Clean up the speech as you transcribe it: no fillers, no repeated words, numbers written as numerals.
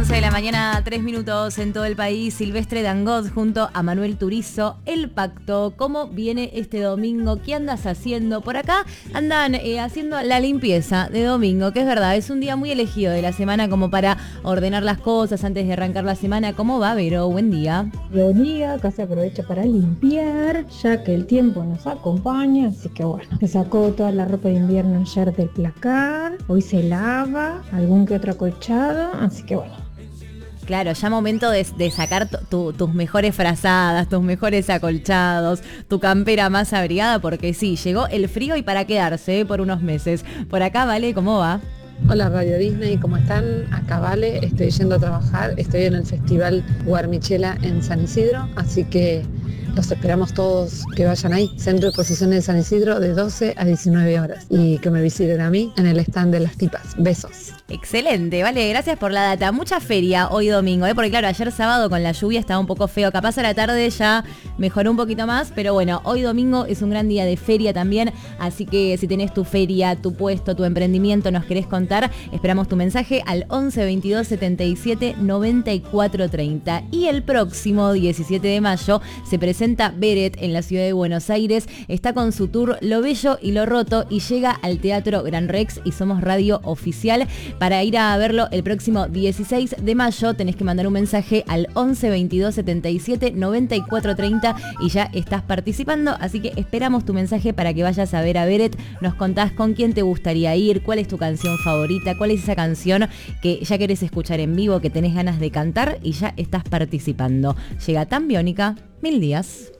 11 de la mañana, 3 minutos en todo el país. Silvestre Dangond junto a Manuel Turizo, El Pacto. ¿Cómo viene este domingo? ¿Qué andas haciendo? Por acá andan haciendo la limpieza de domingo, que es verdad, es un día muy elegido de la semana como para ordenar las cosas antes de arrancar la semana. ¿Cómo va, Vero? Buen día. Buen día, acá se aprovecha para limpiar, ya que el tiempo nos acompaña, así que bueno, se sacó toda la ropa de invierno ayer del placar, hoy se lava, algún que otro acolchado, así que bueno. Claro, ya momento de sacar tus mejores frazadas, tus mejores acolchados, tu campera más abrigada, porque sí, llegó el frío y para quedarse por unos meses. Por acá, Vale, ¿cómo va? Hola Radio Disney, ¿cómo están? Acá Vale, estoy yendo a trabajar, estoy en el Festival Guarmichela en San Isidro, así que los esperamos todos que vayan ahí, Centro de Exposiciones de San Isidro, de 12 a 19 horas, y que me visiten a mí en el stand de las tipas. Besos. Excelente, vale, gracias por la data. Mucha feria hoy domingo, porque claro, ayer sábado con la lluvia estaba un poco feo, capaz a la tarde ya mejoró un poquito más, pero bueno, hoy domingo es un gran día de feria también, así que si tenés tu feria, tu puesto, tu emprendimiento, nos querés contar, esperamos tu mensaje al 11 22 77 94 30. Y el próximo 17 de mayo se presenta Beret en la ciudad de Buenos Aires, está con su tour Lo Bello y Lo Roto y llega al Teatro Gran Rex y somos radio oficial. Para ir a verlo el próximo 16 de mayo tenés que mandar un mensaje al 11 22 77 94 30 y ya estás participando, así que esperamos tu mensaje para que vayas a ver a Beret, nos contás con quién te gustaría ir, cuál es tu canción favorita, cuál es esa canción que ya querés escuchar en vivo, que tenés ganas de cantar y ya estás participando. Llega Tan Biónica, 1000 días.